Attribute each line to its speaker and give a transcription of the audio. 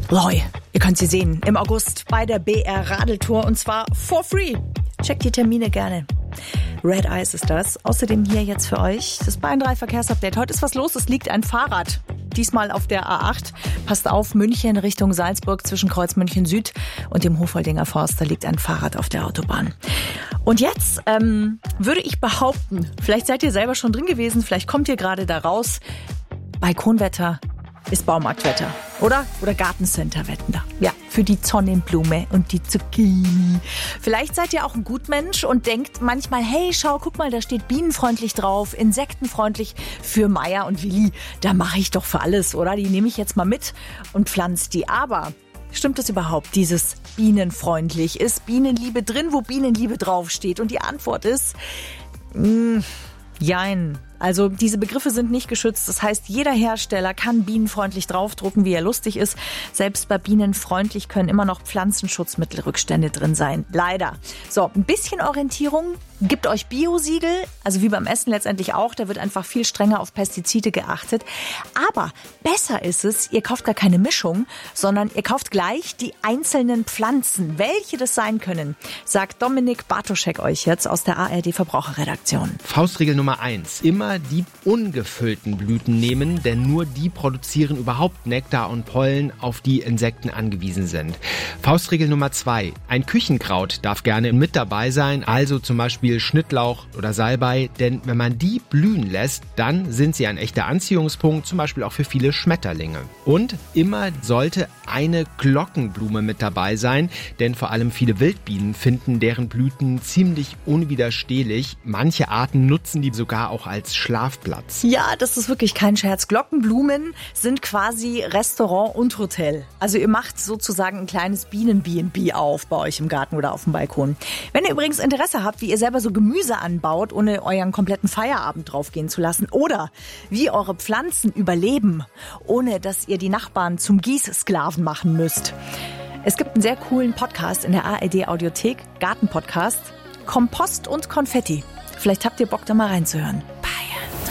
Speaker 1: Roy, ihr könnt sie sehen im August bei der BR Radeltour und zwar for free. Checkt die Termine gerne. Red Eyes ist das. Außerdem hier jetzt für euch das Bayern 3 Verkehrsupdate. Heute ist was los, es liegt ein Fahrrad. Diesmal auf der A8. Passt auf, München Richtung Salzburg zwischen Kreuz München Süd und dem Hofoldinger Forst. Da liegt ein Fahrrad auf der Autobahn. Und jetzt würde ich behaupten, vielleicht seid ihr selber schon drin gewesen, vielleicht kommt ihr gerade da raus. Balkonwetter ist Baumarktwetter, oder? Oder Gartencenter-Wetten da. Ja, für die Sonnenblume und die Zucchini. Vielleicht seid ihr auch ein Gutmensch und denkt manchmal, hey, schau, guck mal, da steht bienenfreundlich drauf, insektenfreundlich für Meier und Willi. Da mache ich doch für alles, oder? Die nehme ich jetzt mal mit und pflanze die. Aber stimmt das überhaupt, dieses bienenfreundlich? Ist Bienenliebe drin, wo Bienenliebe draufsteht? Und die Antwort ist, jein. Also diese Begriffe sind nicht geschützt. Das heißt, jeder Hersteller kann bienenfreundlich draufdrucken, wie er lustig ist. Selbst bei bienenfreundlich können immer noch Pflanzenschutzmittelrückstände drin sein. Leider. So, ein bisschen Orientierung gibt euch Biosiegel, also wie beim Essen letztendlich auch. Da wird einfach viel strenger auf Pestizide geachtet. Aber besser ist es, ihr kauft gar keine Mischung, sondern ihr kauft gleich die einzelnen Pflanzen. Welche das sein können, sagt Dominik Bartoschek euch jetzt aus der ARD Verbraucherredaktion.
Speaker 2: Faustregel Nummer 1. Immer die ungefüllten Blüten nehmen, denn nur die produzieren überhaupt Nektar und Pollen, auf die Insekten angewiesen sind. Faustregel Nummer 2. Ein Küchenkraut darf gerne mit dabei sein, also zum Beispiel Schnittlauch oder Salbei, denn wenn man die blühen lässt, dann sind sie ein echter Anziehungspunkt, zum Beispiel auch für viele Schmetterlinge. Und immer sollte eine Glockenblume mit dabei sein, denn vor allem viele Wildbienen finden deren Blüten ziemlich unwiderstehlich. Manche Arten nutzen die sogar auch als Schlafplatz.
Speaker 1: Ja, das ist wirklich kein Scherz. Glockenblumen sind quasi Restaurant und Hotel. Also ihr macht sozusagen ein kleines Bienen-B&B auf bei euch im Garten oder auf dem Balkon. Wenn ihr übrigens Interesse habt, wie ihr selber so Gemüse anbaut, ohne euren kompletten Feierabend draufgehen zu lassen, oder wie eure Pflanzen überleben, ohne dass ihr die Nachbarn zum Gießsklaven machen müsst. Es gibt einen sehr coolen Podcast in der ARD Audiothek, Gartenpodcast, Kompost und Konfetti. Vielleicht habt ihr Bock, da mal reinzuhören.